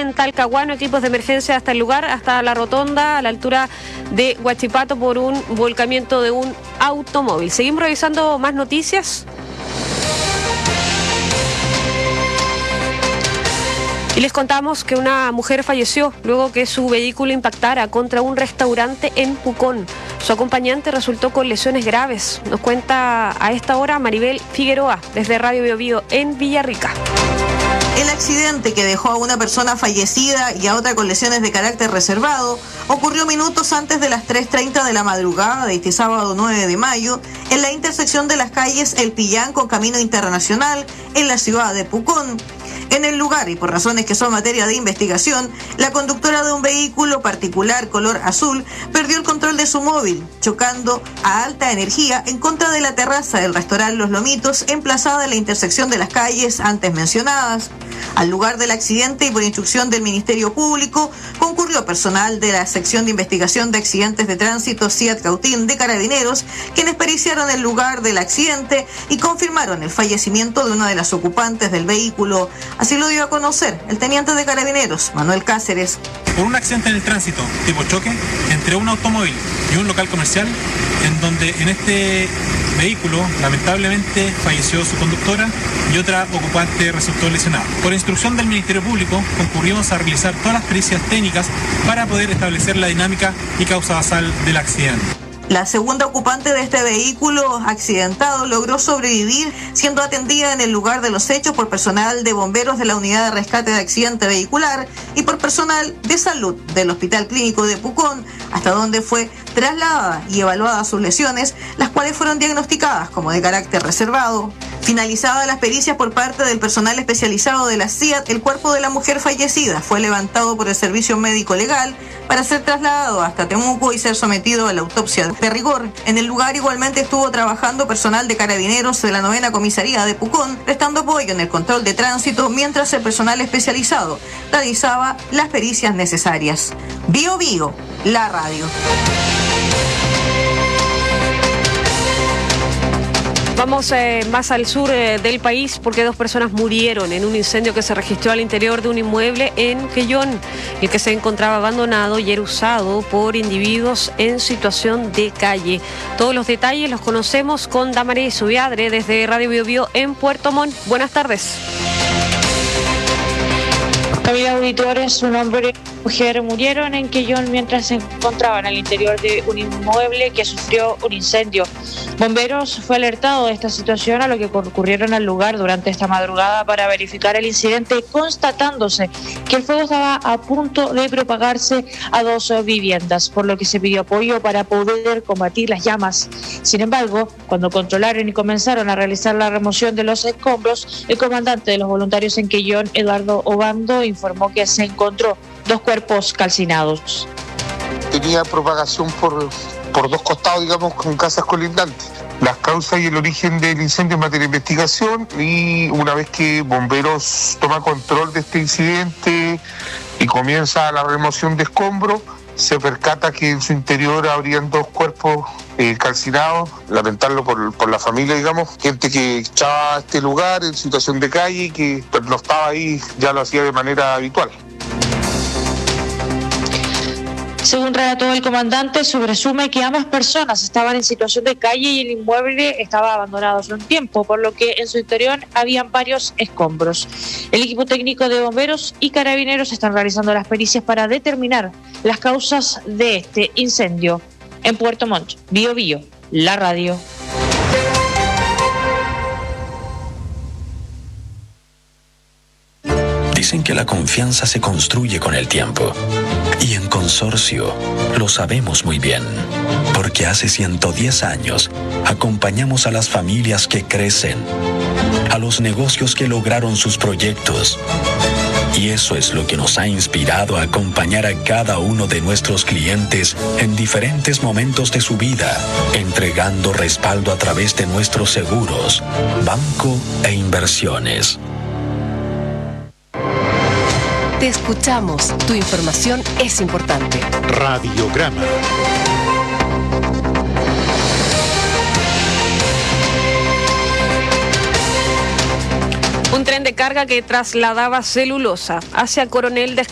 en Talcahuano, equipos de emergencia hasta el lugar, hasta la rotonda, a la altura de Huachipato, por un volcamiento de un automóvil. Seguimos revisando más noticias. Y les contamos que una mujer falleció luego que su vehículo impactara contra un restaurante en Pucón. Su acompañante resultó con lesiones graves. Nos cuenta a esta hora Maribel Figueroa, desde Radio Biobío en Villarrica. El accidente que dejó a una persona fallecida y a otra con lesiones de carácter reservado ocurrió minutos antes de las 3:30 de la madrugada de este sábado 9 de mayo en la intersección de las calles El Pillán con Camino Internacional en la ciudad de Pucón. En el lugar, y por razones que son materia de investigación, la conductora de un vehículo particular color azul perdió el control de su móvil, chocando a alta energía en contra de la terraza del restaurante Los Lomitos, emplazada en la intersección de las calles antes mencionadas. Al lugar del accidente y por instrucción del Ministerio Público, concurrió personal de la Sección de Investigación de Accidentes de Tránsito CIAT Cautín de Carabineros, quienes periciaron el lugar del accidente y confirmaron el fallecimiento de una de las ocupantes del vehículo. Así lo dio a conocer el teniente de Carabineros, Manuel Cáceres. Por un accidente en el tránsito tipo choque entre un automóvil y un local comercial, en donde en este vehículo lamentablemente falleció su conductora y otra ocupante resultó lesionada. Por instrucción del Ministerio Público concurrimos a realizar todas las pericias técnicas para poder establecer la dinámica y causa basal del accidente. La segunda ocupante de este vehículo accidentado logró sobrevivir, siendo atendida en el lugar de los hechos por personal de bomberos de la Unidad de Rescate de Accidente Vehicular y por personal de salud del Hospital Clínico de Pucón, hasta donde fue trasladada y evaluada sus lesiones, las cuales fueron diagnosticadas como de carácter reservado. Finalizadas las pericias por parte del personal especializado de la CIAT, el cuerpo de la mujer fallecida fue levantado por el Servicio Médico Legal para ser trasladado hasta Temuco y ser sometido a la autopsia de rigor. En el lugar igualmente estuvo trabajando personal de Carabineros de la 9ª Comisaría de Pucón, prestando apoyo en el control de tránsito, mientras el personal especializado realizaba las pericias necesarias. Bio Bio, la radio. Vamos más al sur del país porque 2 personas murieron en un incendio que se registró al interior de un inmueble en Quellón, el que se encontraba abandonado y era usado por individuos en situación de calle. Todos los detalles los conocemos con Damaris Subiadre desde Radio Biobío en Puerto Montt. Buenas tardes. Familia auditores, un hombre y una mujer murieron en Quellón mientras se encontraban al interior de un inmueble que sufrió un incendio. Bomberos fue alertado de esta situación, a lo que concurrieron al lugar durante esta madrugada para verificar el incidente, constatándose que el fuego estaba a punto de propagarse a 2 viviendas, por lo que se pidió apoyo para poder combatir las llamas. Sin embargo, cuando controlaron y comenzaron a realizar la remoción de los escombros, el comandante de los voluntarios en Quellón, Eduardo Obando, informó que se encontró 2 cuerpos calcinados. Tenía propagación por 2 costados, digamos, con casas colindantes. Las causas y el origen del incendio en materia de investigación, y una vez que bomberos toma control de este incidente y comienza la remoción de escombros, se percata que en su interior habrían 2 cuerpos calcinados. Lamentarlo por la familia, digamos, gente que echaba a este lugar en situación de calle y que no estaba ahí, ya lo hacía de manera habitual. Según relató el comandante, se presume que ambas personas estaban en situación de calle y el inmueble estaba abandonado hace un tiempo, por lo que en su interior habían varios escombros. El equipo técnico de bomberos y carabineros están realizando las pericias para determinar las causas de este incendio. En Puerto Montt, Bio Bio, la radio. Dicen que la confianza se construye con el tiempo. Y en Consorcio lo sabemos muy bien, porque hace 110 años acompañamos a las familias que crecen, a los negocios que lograron sus proyectos. Y eso es lo que nos ha inspirado a acompañar a cada uno de nuestros clientes en diferentes momentos de su vida, entregando respaldo a través de nuestros seguros, banco e inversiones. Te escuchamos. Tu información es importante. Radiograma. Un tren de carga que trasladaba celulosa hacia Coronel